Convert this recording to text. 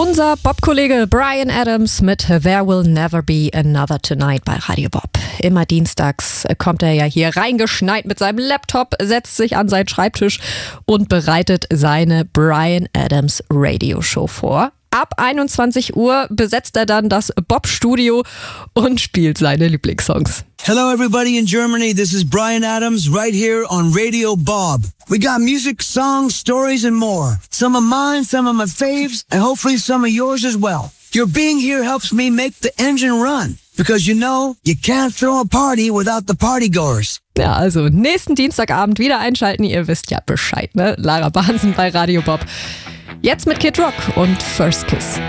Unser Bob-Kollege Bryan Adams mit There Will Never Be Another Tonight bei Radio Bob. Immer dienstags kommt er ja hier reingeschneit mit seinem Laptop, setzt sich an seinen Schreibtisch und bereitet seine Bryan Adams Radio Show vor. Ab 21 Uhr besetzt er dann das Bob-Studio und spielt seine Lieblingssongs. Hello everybody in Germany, this is Bryan Adams right here on Radio Bob. We got music, songs, stories and more. Some of mine, some of my faves, and hopefully some of yours as well. Your being here helps me make the engine run. Because you know, you can't throw a party without the partygoers. Ja, also nächsten Dienstagabend wieder einschalten, ihr wisst ja Bescheid, ne? Lara Bahnsen bei Radio Bob. Jetzt mit Kid Rock und First Kiss.